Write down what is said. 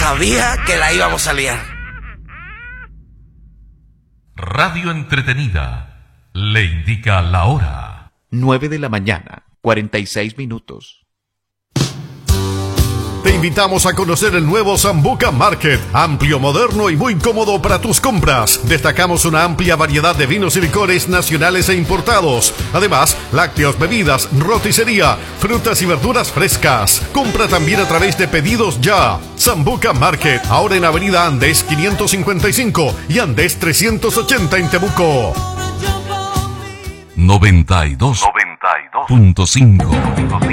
sabía que la íbamos a liar. Radio Entretenida le indica la hora. 9 de la mañana, 46 minutos. Te invitamos a conocer el nuevo Sambuca Market, amplio, moderno y muy cómodo para tus compras. Destacamos una amplia variedad de vinos y licores nacionales e importados. Además, lácteos, bebidas, roticería, frutas y verduras frescas. Compra también a través de Pedidos Ya. Sambuca Market, ahora en Avenida Andes 555 y Andes 380 en Temuco. 92.5